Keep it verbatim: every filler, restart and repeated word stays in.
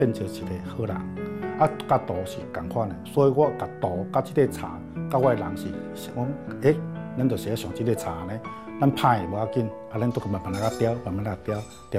变成一个好人。啊，甲图是共款的，所以我甲图甲即个茶，甲我的人是想讲，诶、欸，咱就是要上即个茶呢，咱歹无要紧，啊，咱都慢慢来甲雕，慢慢来雕雕。